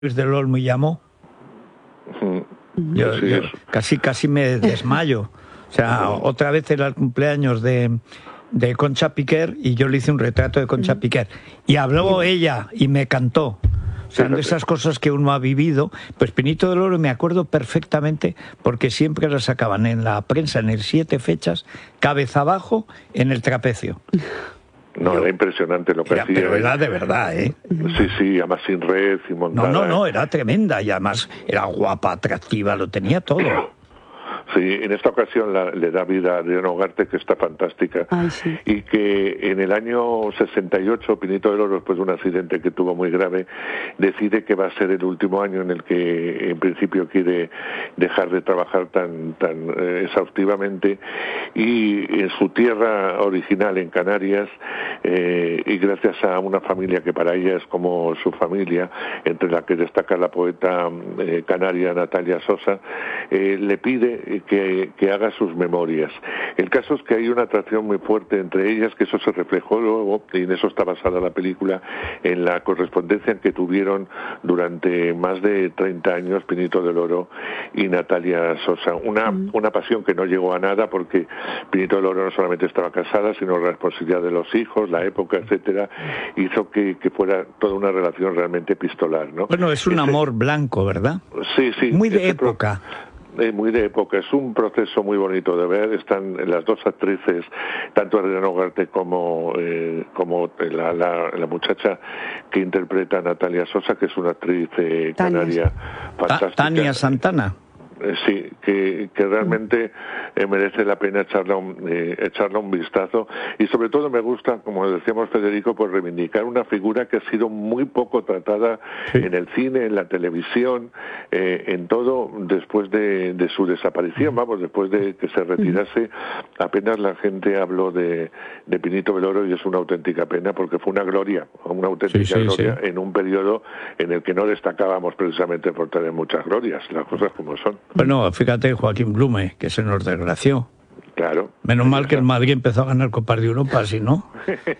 Luis del Olmo y llamó. Yo casi me desmayo. O sea, otra vez era el cumpleaños de Concha Piquer y yo le hice un retrato de Concha Piquer. Y habló ella y me cantó. O sea, de esas cosas que uno ha vivido. Pues Pinito del Oro me acuerdo perfectamente porque siempre la sacaban en la prensa en el 7 fechas, cabeza abajo, en el trapecio. No, era impresionante lo que hacía. Pero era de verdad, ¿eh? Sí, además sin red, sin montada. No, era tremenda y además era guapa, atractiva, lo tenía todo. Sí, en esta ocasión le da vida a Adriana Ugarte, que está fantástica. Ay, sí. Y que en el año 68, Pinito del Oro, después de un accidente que tuvo muy grave, decide que va a ser el último año en el que en principio quiere dejar de trabajar tan exhaustivamente, y en su tierra original, en Canarias, y gracias a una familia que para ella es como su familia, entre la que destaca la poeta canaria Natalia Sosa, le pide que haga sus memorias. El caso es que hay una atracción muy fuerte entre ellas, que eso se reflejó luego, y en eso está basada la película, en la correspondencia que tuvieron durante más de 30 años Pinito del Oro y Natalia Sosa. Una pasión que no llegó a nada, porque Pinito del Oro no solamente estaba casada, sino la responsabilidad de los hijos, la época, etcétera, hizo que fuera toda una relación realmente epistolar, ¿no? Bueno, es un amor blanco, ¿verdad? Sí. Muy de época. Muy de época, es un proceso muy bonito de ver. Están las dos actrices, tanto Adriana Ugarte como la muchacha que interpreta a Natalia Sosa, que es una actriz canaria fantástica. Tania Santana. Sí, que realmente merece la pena echarle un vistazo, y sobre todo me gusta, como decíamos Federico, pues reivindicar una figura que ha sido muy poco tratada en el cine, en la televisión, en todo, después de su desaparición, después de que se retirase, apenas la gente habló de Pinito del Oro, y es una auténtica pena, porque fue una gloria gloria en un periodo en el que no destacábamos precisamente por tener muchas glorias, las cosas como son. Bueno, fíjate, Joaquín Blume, que se nos desgració. Claro. Menos mal que el Madrid empezó a ganar Copas de Europa, si no.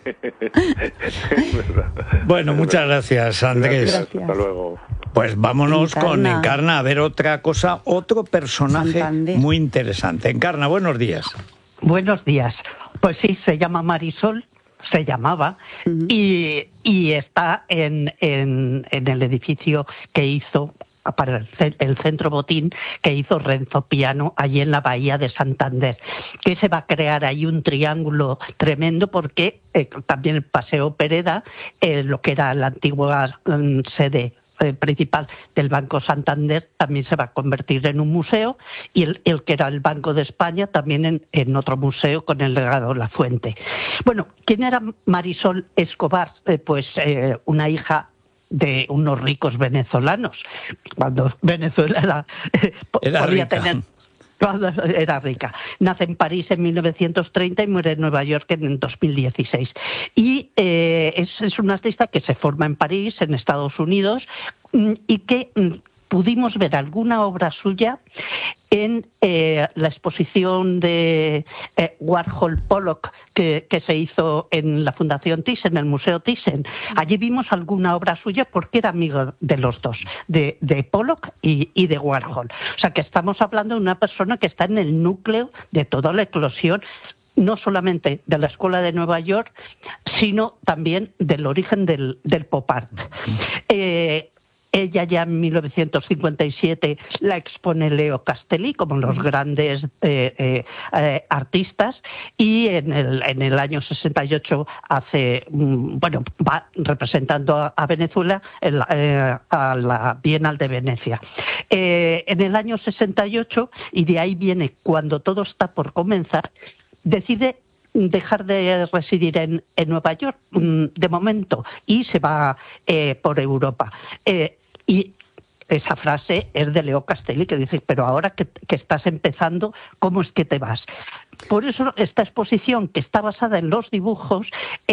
Bueno, muchas gracias, Andrés. Gracias. Hasta luego. Pues vámonos con Encarna a ver otra cosa, otro personaje Santander. Muy interesante. Encarna, buenos días. Buenos días. Pues sí, se llama Marisol, se llamaba, y está en el edificio que hizo para el Centro Botín, que hizo Renzo Piano allí en la bahía de Santander, que se va a crear ahí un triángulo tremendo, porque también el Paseo Pereda, lo que era la antigua sede principal del Banco Santander, también se va a convertir en un museo, y el que era el Banco de España también en otro museo con el legado La Fuente. Bueno, ¿quién era Marisol Escobar? Pues una hija de unos ricos venezolanos, cuando Venezuela era podía rica. tener... Era rica. Nace en París en 1930 y muere en Nueva York en 2016. Y es una artista que se forma en París, en Estados Unidos, y que pudimos ver alguna obra suya en la exposición de Warhol Pollock que se hizo en la Fundación Thyssen, en el Museo Thyssen. Allí vimos alguna obra suya porque era amigo de los dos, de Pollock y de Warhol. O sea que estamos hablando de una persona que está en el núcleo de toda la eclosión, no solamente de la Escuela de Nueva York, sino también del origen del pop art. Ella ya en 1957 la expone Leo Castelli como los grandes artistas, y en el año 68 va representando a Venezuela a la Bienal de Venecia. En el año 68, y de ahí viene cuando todo está por comenzar, decide dejar de residir en Nueva York de momento, y se va por Europa. Y esa frase es de Leo Castelli, que dice: pero ahora que estás empezando, ¿cómo es que te vas? Por eso esta exposición, que está basada en los dibujos,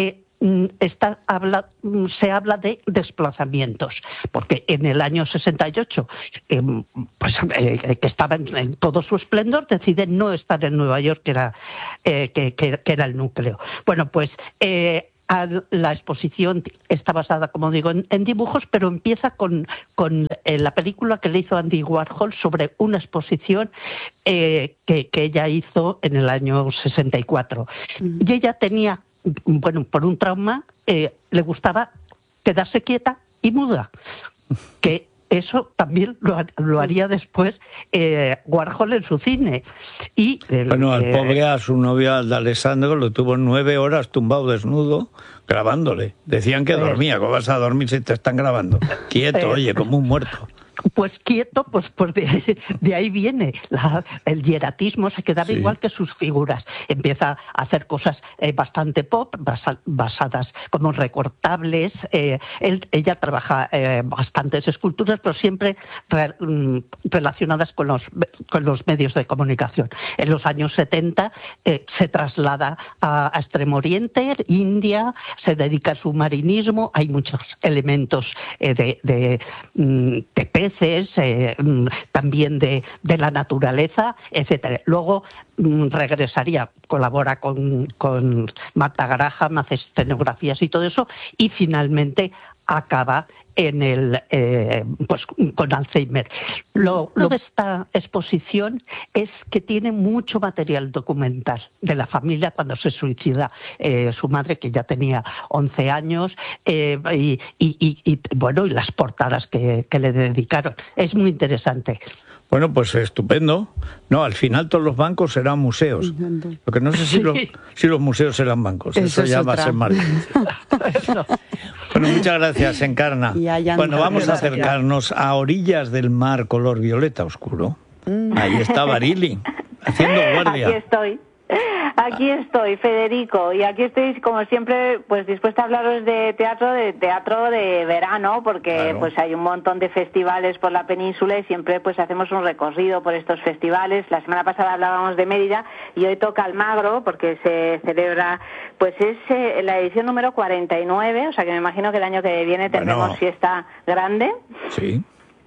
se habla de desplazamientos, porque en el año 68, que estaba en todo su esplendor, decide no estar en Nueva York, que era el núcleo. Bueno, pues la exposición está basada, como digo, en dibujos, pero empieza con la película que le hizo Andy Warhol sobre una exposición que ella hizo en el año 64. Y ella tenía, bueno, por un trauma, le gustaba quedarse quieta y muda, que eso también lo haría después Warhol en su cine. Y bueno, al pobre, a su novio, al de Alessandro, lo tuvo 9 horas tumbado desnudo grabándole. Decían que dormía. ¿Cómo vas a dormir si te están grabando? Quieto, oye, como un muerto. Pues quieto, pues de ahí viene el hieratismo, se quedaba igual que sus figuras. Empieza a hacer cosas bastante pop, basadas como recortables. Ella trabaja bastantes esculturas, pero siempre relacionadas con los medios de comunicación. En los años 70 se traslada a Extremo Oriente, India, se dedica al submarinismo. Hay muchos elementos de peces, también de la naturaleza, etcétera. Luego regresaría, colabora con Martha Graham, hace escenografías y todo eso, y finalmente acaba pues con Alzheimer. Lo de esta exposición es que tiene mucho material documental de la familia cuando se suicida su madre, que ya tenía 11 años, y bueno, y las portadas que le dedicaron. Es muy interesante. Bueno, pues estupendo. No, al final todos los bancos serán museos. Lo que no sé si los museos serán bancos. Eso ya va a ser mal. Bueno, muchas gracias, Encarna. Bueno, vamos a acercarnos a orillas del mar color violeta oscuro. Ahí está Barili, haciendo guardia. Aquí estoy, Federico, y aquí estoy, como siempre, pues dispuesta a hablaros de teatro de verano, porque claro, pues hay un montón de festivales por la península y siempre pues hacemos un recorrido por estos festivales. La semana pasada hablábamos de Mérida y hoy toca Almagro, porque se celebra, pues es la edición número 49, o sea que me imagino que el año que viene tendremos fiesta grande. Sí.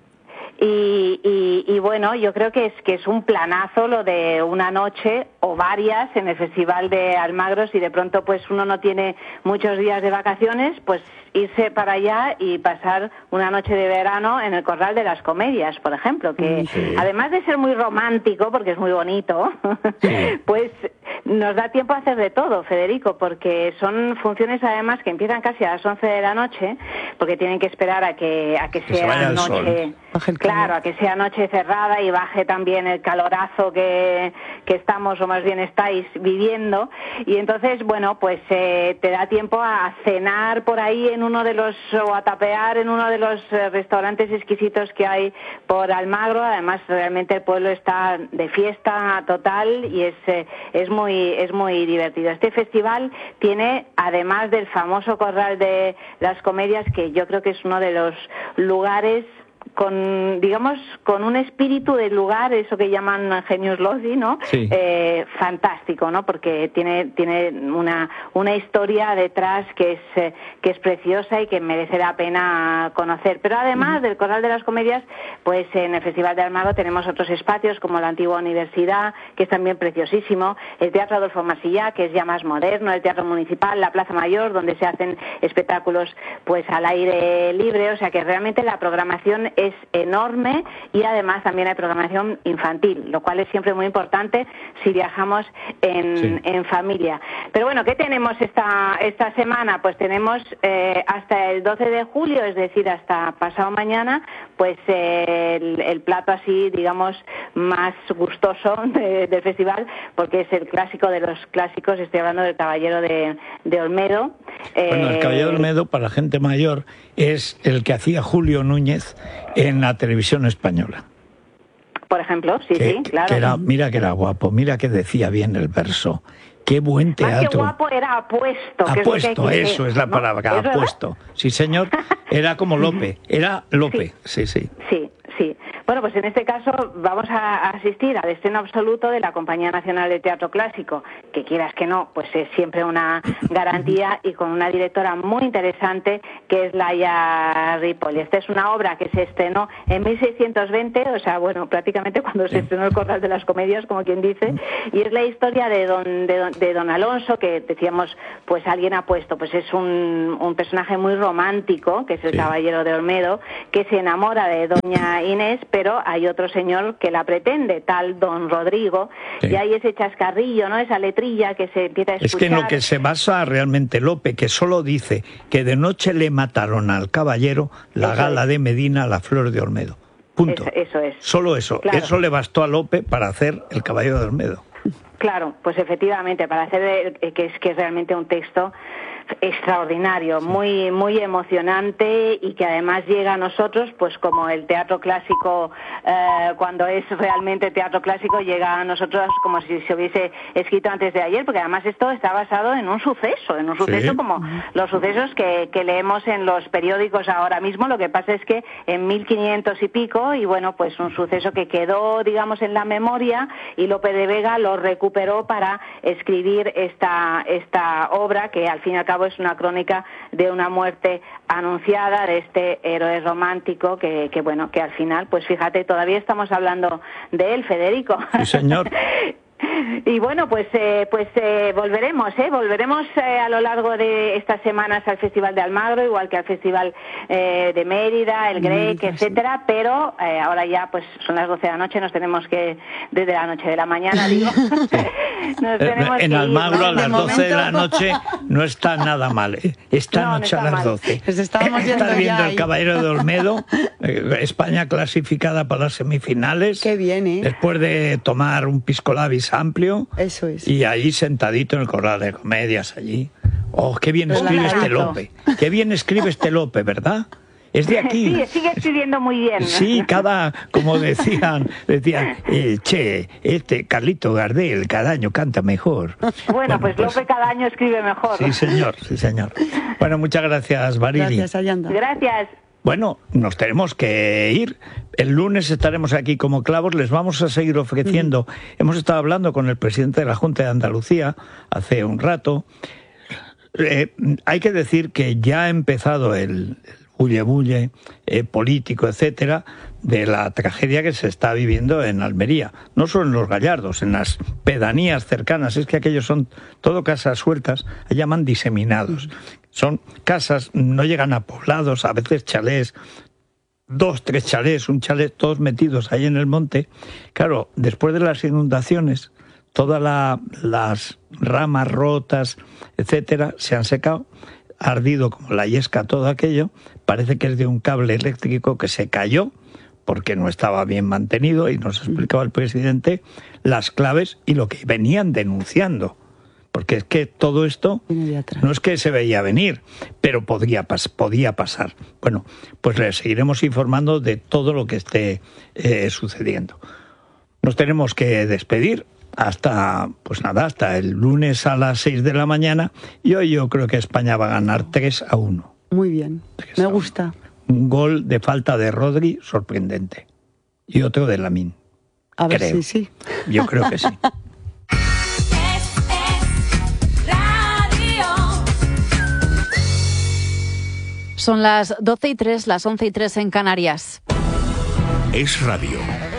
Y bueno, yo creo que es un planazo lo de una noche o varias en el Festival de Almagro. Si de pronto pues uno no tiene muchos días de vacaciones, pues irse para allá y pasar una noche de verano en el Corral de las Comedias, por ejemplo, que además de ser muy romántico, porque es muy bonito, pues nos da tiempo a hacer de todo, Federico, porque son funciones además que empiezan casi a las 11 de la noche, porque tienen que esperar a que sea noche, claro, a que sea noche cerrada y baje también el calorazo que estamos, o más bien estáis viviendo, y entonces, bueno, pues te da tiempo a cenar por ahí o a tapear en uno de los restaurantes exquisitos que hay por Almagro. Además, realmente el pueblo está de fiesta total y es muy divertido. Este festival tiene, además del famoso Corral de las Comedias, que yo creo que es uno de los lugares con un espíritu del lugar, eso que llaman genius loci, ¿no? Sí. Fantástico, ¿no? Porque tiene una historia detrás que es preciosa y que merece la pena conocer. Pero además del Corral de las Comedias, pues en el Festival de Almagro tenemos otros espacios como la antigua universidad, que es también preciosísimo, el Teatro Adolfo Marsillá, que es ya más moderno, el Teatro Municipal, la Plaza Mayor, donde se hacen espectáculos pues al aire libre. O sea que realmente la programación es enorme, y además también hay programación infantil, lo cual es siempre muy importante si viajamos en familia. Pero bueno, ¿qué tenemos esta semana? Pues tenemos hasta el 12 de julio, es decir, hasta pasado mañana, pues el plato así, digamos, más gustoso del festival, porque es el clásico de los clásicos. Estoy hablando del Caballero de Olmedo. Bueno, el Caballero de Olmedo, para la gente mayor, es el que hacía Julio Núñez en la televisión española. Por ejemplo, sí, claro. Mira que era guapo, mira que decía bien el verso. Qué buen teatro. Más que guapo, era apuesto. Apuesto, eso es la palabra, apuesto. Sí, señor, era como Lope, era Lope, sí. Sí, bueno, pues en este caso vamos a asistir al estreno absoluto de la Compañía Nacional de Teatro Clásico, que quieras que no, pues es siempre una garantía, y con una directora muy interesante que es Laia Ripoll. Esta es una obra que se estrenó en 1620, o sea, bueno, prácticamente cuando se estrenó el Corral de las Comedias, como quien dice, y es la historia de don Alonso, que decíamos, pues alguien ha puesto, pues es un personaje muy romántico, que es el caballero de Olmedo, que se enamora de doña Inés, pero hay otro señor que la pretende, tal don Rodrigo, y hay ese chascarrillo, ¿no? Esa letrilla que se empieza a escuchar. Es que en lo que se basa realmente Lope, que solo dice que de noche le mataron al caballero la gala de Medina, la flor de Olmedo. Punto. Eso es. Solo eso. Claro. Eso le bastó a Lope para hacer el caballero de Olmedo. Claro, pues efectivamente, para hacer que es realmente un texto extraordinario, muy muy emocionante, y que además llega a nosotros, pues como el teatro clásico, cuando es realmente teatro clásico, llega a nosotros como si se hubiese escrito antes de ayer, porque además esto está basado en un suceso como los sucesos que leemos en los periódicos ahora mismo. Lo que pasa es que en 1500 y pico, y bueno, pues un suceso que quedó, digamos, en la memoria, y Lope de Vega lo recuperó para escribir esta obra, que al fin y al cabo es una crónica de una muerte anunciada de este héroe romántico que bueno, que al final, pues fíjate, todavía estamos hablando de él, Federico. Sí, señor. Y bueno, pues volveremos a lo largo de estas semanas al Festival de Almagro, igual que al Festival de Mérida, el Grec, etcétera, pero ahora ya pues son las 12 de la noche, nos tenemos que, desde la noche de la mañana, digo, nos tenemos en que Almagro ir, ¿no? a las 12 de la noche no está nada mal, esta noche a las 12. Estás viendo el Caballero de Olmedo, España clasificada para las semifinales. Qué bien, ¿eh? Después de tomar un pisco labis amplio. Eso es. Y ahí sentadito en el Corral de Comedias allí. Oh, qué bien escribe este Lope. Qué bien escribe este Lope, ¿verdad? Es de aquí. Sí, sigue escribiendo muy bien. Sí, como decían, Carlito Gardel cada año canta mejor. Bueno, pues Lope cada año escribe mejor. Sí, señor, sí, señor. Bueno, muchas gracias, Barili. Gracias, Ayanda. Gracias. Bueno, nos tenemos que ir. El lunes estaremos aquí como clavos. Les vamos a seguir ofreciendo. Hemos estado hablando con el presidente de la Junta de Andalucía hace un rato. Hay que decir que ya ha empezado el bulle político, etcétera, de la tragedia que se está viviendo en Almería. No solo en Los Gallardos, en las pedanías cercanas. Es que aquellos son todo casas sueltas, llaman diseminados. Son casas, no llegan a poblados, a veces chalés, 2, 3 chalés, un chalet, todos metidos ahí en el monte. Claro, después de las inundaciones, todas las ramas rotas, etcétera, se han secado, ha ardido como la yesca todo aquello. Parece que es de un cable eléctrico que se cayó porque no estaba bien mantenido, y nos explicaba el presidente las claves y lo que venían denunciando. Porque es que todo esto no es que se veía venir, pero podía pasar. Bueno, pues les seguiremos informando de todo lo que esté sucediendo. Nos tenemos que despedir hasta el lunes a las 6 de la mañana, y hoy yo creo que España va a ganar 3-1. Muy bien, me gusta. Un gol de falta de Rodri sorprendente y otro de Lamine. A ver si sí. Yo creo que sí. Son las 12:03, las 11:03 en Canarias. Es Radio.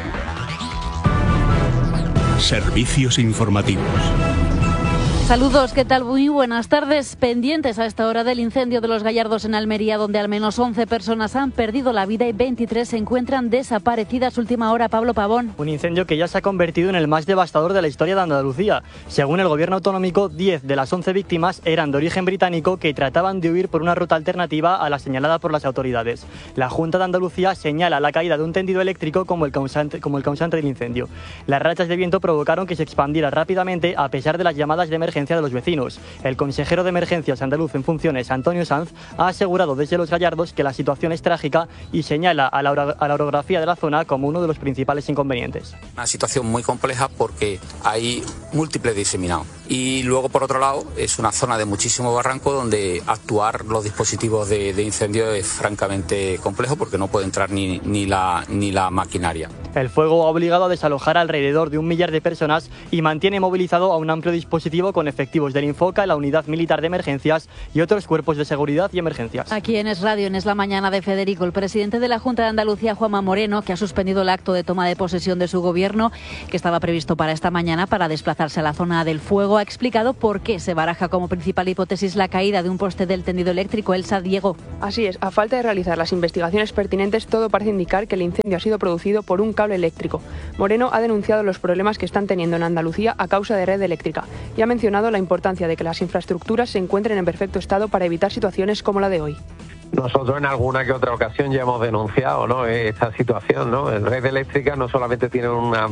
Servicios informativos. Saludos, ¿qué tal? Muy buenas tardes. Pendientes a esta hora del incendio de Los Gallardos en Almería, donde al menos 11 personas han perdido la vida y 23 se encuentran desaparecidas. Última hora, Pablo Pavón. Un incendio que ya se ha convertido en el más devastador de la historia de Andalucía. Según el gobierno autonómico, 10 de las 11 víctimas eran de origen británico que trataban de huir por una ruta alternativa a la señalada por las autoridades. La Junta de Andalucía señala la caída de un tendido eléctrico como el causante del incendio. Las rachas de viento provocaron que se expandiera rápidamente a pesar de las llamadas de emergencia emergencia de los vecinos. El consejero de emergencias andaluz en funciones, Antonio Sanz, ha asegurado desde Los Gallardos que la situación es trágica y señala a la orografía de la zona como uno de los principales inconvenientes. Una situación muy compleja porque hay múltiples diseminados. Y luego, por otro lado, es una zona de muchísimo barranco donde actuar los dispositivos de incendio es francamente complejo porque no puede entrar ni la maquinaria. El fuego ha obligado a desalojar alrededor de 1 millar de personas y mantiene movilizado a un amplio dispositivo con efectivos del Infoca, la Unidad Militar de Emergencias y otros cuerpos de seguridad y emergencias. Aquí en Es Radio, en Es la Mañana de Federico, el presidente de la Junta de Andalucía, Juanma Moreno, que ha suspendido el acto de toma de posesión de su gobierno, que estaba previsto para esta mañana para desplazarse a la zona del fuego, ha explicado por qué se baraja como principal hipótesis la caída de un poste del tendido eléctrico. Elsa Diego. Así es, a falta de realizar las investigaciones pertinentes, todo parece indicar que el incendio ha sido producido por un cable eléctrico. Moreno ha denunciado los problemas que están teniendo en Andalucía a causa de red eléctrica y ha mencionado la importancia de que las infraestructuras se encuentren en perfecto estado para evitar situaciones como la de hoy. Nosotros en alguna que otra ocasión ya hemos denunciado, ¿no?, esta situación, ¿no? La red eléctrica no solamente tiene una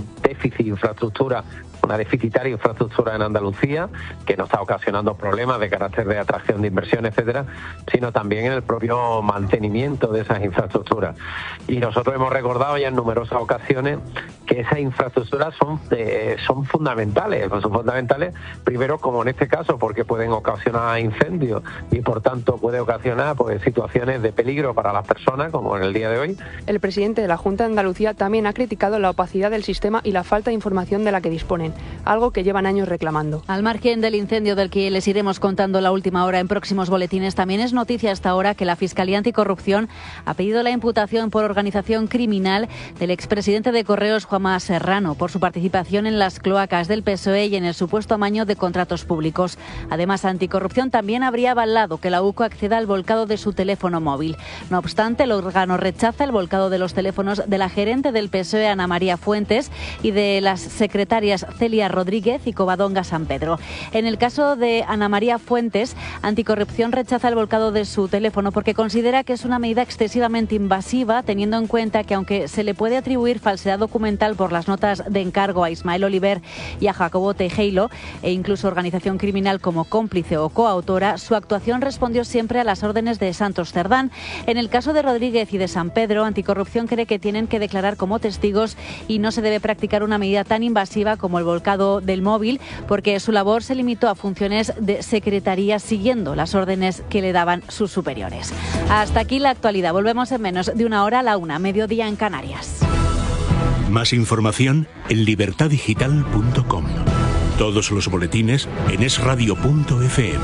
deficitaria infraestructura en Andalucía, que nos está ocasionando problemas de carácter de atracción de inversión, etcétera, sino también en el propio mantenimiento de esas infraestructuras. Y nosotros hemos recordado ya en numerosas ocasiones que esas infraestructuras son fundamentales. Pues son fundamentales, primero, como en este caso, porque pueden ocasionar incendios y por tanto puede ocasionar situaciones de peligro para las personas, como en el día de hoy. El presidente de la Junta de Andalucía también ha criticado la opacidad del sistema y la falta de información de la que disponen, algo que llevan años reclamando. Al margen del incendio del que les iremos contando la última hora en próximos boletines, también es noticia hasta ahora que la Fiscalía Anticorrupción ha pedido la imputación por organización criminal del expresidente de Correos, Juanma Serrano, por su participación en las cloacas del PSOE y en el supuesto amaño de contratos públicos. Además, Anticorrupción también habría avalado que la UCO acceda al volcado de su teléfono móvil. No obstante, el órgano rechaza el volcado de los teléfonos de la gerente del PSOE, Ana María Fuentes, y de las secretarias Celia Rodríguez y Covadonga San Pedro. En el caso de Ana María Fuentes, Anticorrupción rechaza el volcado de su teléfono porque considera que es una medida excesivamente invasiva, teniendo en cuenta que aunque se le puede atribuir falsedad documental por las notas de encargo a Ismael Oliver y a Jacobo Tejero, e incluso organización criminal como cómplice o coautora, su actuación respondió siempre a las órdenes de Santos Cerdán. En el caso de Rodríguez y de San Pedro, Anticorrupción cree que tienen que declarar como testigos y no se debe practicar una medida tan invasiva como el volcado del móvil, porque su labor se limitó a funciones de secretaría siguiendo las órdenes que le daban sus superiores. Hasta aquí la actualidad. Volvemos en menos de una hora a la 1, mediodía en Canarias. Más información en libertadigital.com. Todos los boletines en esradio.fm.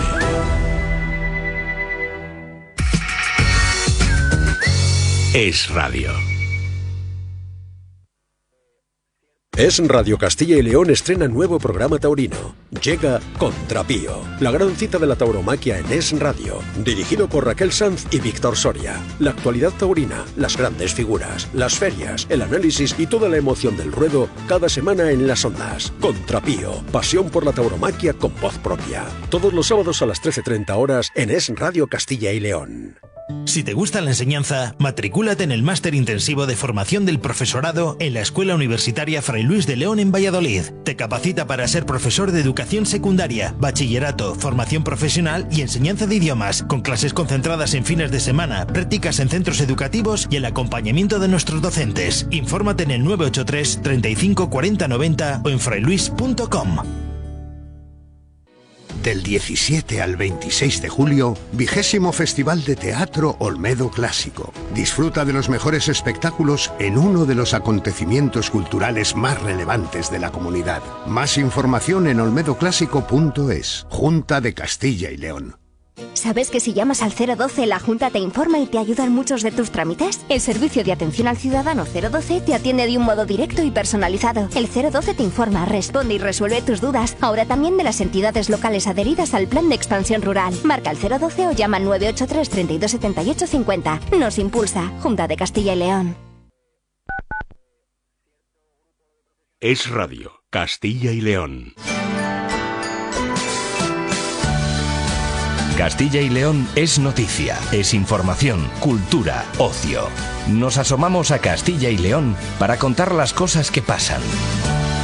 Es Radio. Es Radio Castilla y León estrena nuevo programa taurino. Llega Contrapío, la gran cita de la tauromaquia en Es Radio, dirigido por Raquel Sanz y Víctor Soria. La actualidad taurina, las grandes figuras, las ferias, el análisis y toda la emoción del ruedo cada semana en las ondas. Contrapío, pasión por la tauromaquia con voz propia. Todos los sábados a las 13:30 horas en Es Radio Castilla y León. Si te gusta la enseñanza, matricúlate en el Máster Intensivo de Formación del Profesorado en la Escuela Universitaria Fray Luis de León en Valladolid. Te capacita para ser profesor de educación secundaria, bachillerato, formación profesional y enseñanza de idiomas, con clases concentradas en fines de semana, prácticas en centros educativos y el acompañamiento de nuestros docentes. Infórmate en el 983 35 40 90 o en frailuis.com. Del 17 al 26 de julio, 20º Festival de Teatro Olmedo Clásico. Disfruta de los mejores espectáculos en uno de los acontecimientos culturales más relevantes de la comunidad. Más información en olmedoclásico.es. Junta de Castilla y León. ¿Sabes que si llamas al 012 la Junta te informa y te ayuda en muchos de tus trámites? El servicio de atención al ciudadano 012 te atiende de un modo directo y personalizado. El 012 te informa, responde y resuelve tus dudas. Ahora también de las entidades locales adheridas al Plan de Expansión Rural. Marca el 012 o llama al 983 32 78 50. Nos impulsa, Junta de Castilla y León. Es Radio, Castilla y León. Castilla y León es noticia, es información, cultura, ocio. Nos asomamos a Castilla y León para contar las cosas que pasan.